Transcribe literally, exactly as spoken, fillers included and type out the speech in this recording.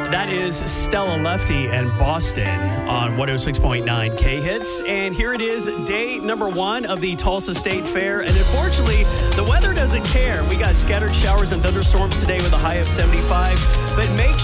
That is Stella Lefty and Boston on one oh six point nine K-Hits. And here it is, day number one of the Tulsa State Fair. And unfortunately, the weather doesn't care. We got scattered showers and thunderstorms today with a high of seventy-five. But make